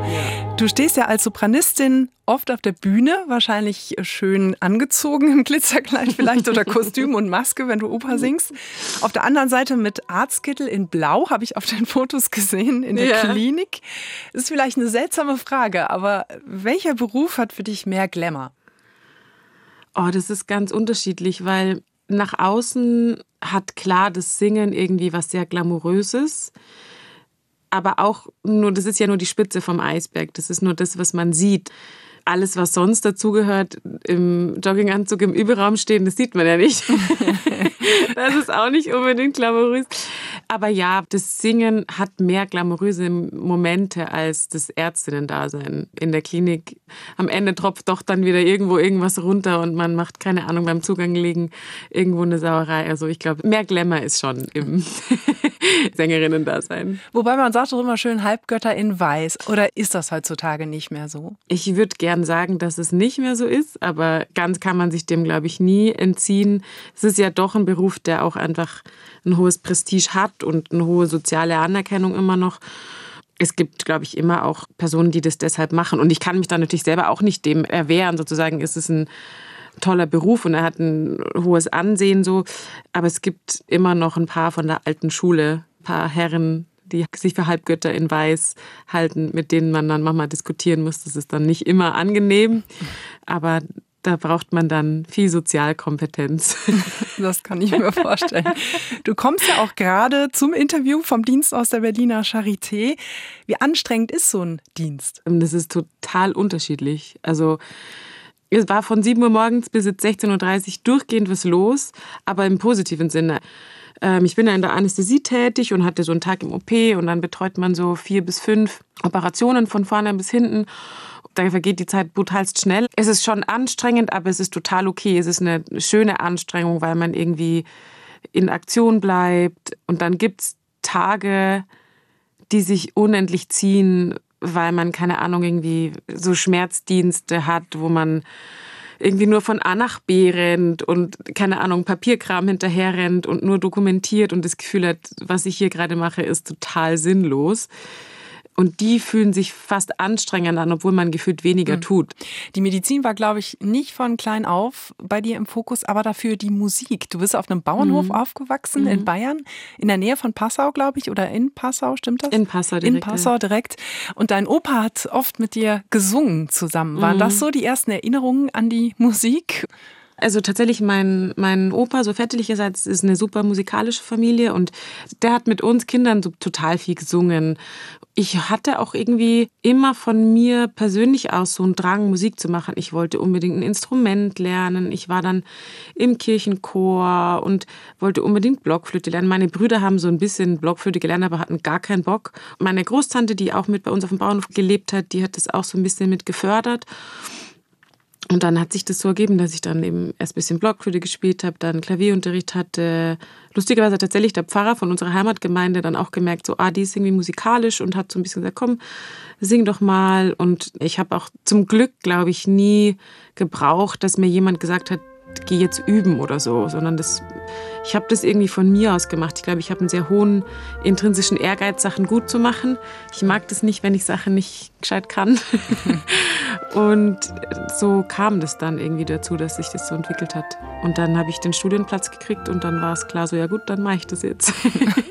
Ja. Du stehst ja als Sopranistin oft auf der Bühne, wahrscheinlich schön angezogen im Glitzerkleid vielleicht oder Kostüm und Maske, wenn du Oper singst. Auf der anderen Seite mit Arztkittel in Blau, habe ich auf den Fotos gesehen, in der Klinik. Das ist vielleicht eine seltsame Frage, aber welcher Beruf hat für dich mehr Glamour? Oh, das ist ganz unterschiedlich, weil nach außen hat klar das Singen irgendwie was sehr Glamouröses. Aber auch nur, das ist ja nur die Spitze vom Eisberg. Das ist nur das, was man sieht. Alles, was sonst dazugehört, im Jogginganzug im Überraum stehen, das sieht man ja nicht. Das ist auch nicht unbedingt glamourös. Aber ja, das Singen hat mehr glamouröse Momente als das Ärztinnen-Dasein in der Klinik. Am Ende tropft doch dann wieder irgendwo irgendwas runter und man macht, keine Ahnung, beim Zugang liegen irgendwo eine Sauerei. Also ich glaube, mehr Glamour ist schon im Sängerinnen-Dasein. Wobei man sagt doch immer schön Halbgötter in Weiß. Oder ist das heutzutage nicht mehr so? Ich würde gern sagen, dass es nicht mehr so ist, aber ganz kann man sich dem, glaube ich, nie entziehen. Es ist ja doch ein Beruf, der auch einfach ein hohes Prestige hat und eine hohe soziale Anerkennung immer noch. Es gibt, glaube ich, immer auch Personen, die das deshalb machen. Und ich kann mich da natürlich selber auch nicht dem erwehren. Sozusagen ist es ein toller Beruf und er hat ein hohes Ansehen. So. Aber es gibt immer noch ein paar von der alten Schule, ein paar Herren, die sich für Halbgötter in Weiß halten, mit denen man dann manchmal diskutieren muss. Das ist dann nicht immer angenehm, aber da braucht man dann viel Sozialkompetenz. Das kann ich mir vorstellen. Du kommst ja auch gerade zum Interview vom Dienst aus der Berliner Charité. Wie anstrengend ist so ein Dienst? Das ist total unterschiedlich. Also es war von 7 Uhr morgens bis 16.30 Uhr durchgehend was los, aber im positiven Sinne. Ich bin ja in der Anästhesie tätig und hatte so einen Tag im OP und dann betreut man so 4 bis 5 Operationen von vorne bis hinten. Da vergeht die Zeit brutalst schnell. Es ist schon anstrengend, aber es ist total okay. Es ist eine schöne Anstrengung, weil man irgendwie in Aktion bleibt. Und dann gibt es Tage, die sich unendlich ziehen, weil man, keine Ahnung, irgendwie so Schmerzdienste hat, wo man irgendwie nur von A nach B rennt und, keine Ahnung, Papierkram hinterher rennt und nur dokumentiert und das Gefühl hat, was ich hier gerade mache, ist total sinnlos. Und die fühlen sich fast anstrengend an, obwohl man gefühlt weniger tut. Die Medizin war, glaube ich, nicht von klein auf bei dir im Fokus, aber dafür die Musik. Du bist auf einem Bauernhof aufgewachsen in Bayern, in der Nähe von Passau, glaube ich, oder in Passau, stimmt das? In Passau direkt. In Passau direkt. Und dein Opa hat oft mit dir gesungen zusammen. Waren das so die ersten Erinnerungen an die Musik? Also tatsächlich, mein Opa, so väterlicherseits, ist eine super musikalische Familie und der hat mit uns Kindern so total viel gesungen. Ich hatte auch irgendwie immer von mir persönlich aus so einen Drang, Musik zu machen. Ich wollte unbedingt ein Instrument lernen. Ich war dann im Kirchenchor und wollte unbedingt Blockflöte lernen. Meine Brüder haben so ein bisschen Blockflöte gelernt, aber hatten gar keinen Bock. Meine Großtante, die auch mit bei uns auf dem Bauernhof gelebt hat, die hat das auch so ein bisschen mit gefördert. Und dann hat sich das so ergeben, dass ich dann eben erst ein bisschen Blockflöte gespielt habe, dann Klavierunterricht hatte. Lustigerweise hat tatsächlich der Pfarrer von unserer Heimatgemeinde dann auch gemerkt, so, die ist irgendwie musikalisch und hat so ein bisschen gesagt, komm, sing doch mal. Und ich habe auch zum Glück, glaube ich, nie gebraucht, dass mir jemand gesagt hat, geh jetzt üben oder so, sondern ich habe das irgendwie von mir aus gemacht. Ich glaube, ich habe einen sehr hohen intrinsischen Ehrgeiz, Sachen gut zu machen. Ich mag das nicht, wenn ich Sachen nicht gescheit kann. Und so kam das dann irgendwie dazu, dass sich das so entwickelt hat. Und dann habe ich den Studienplatz gekriegt und dann war es klar so, ja gut, dann mache ich das jetzt.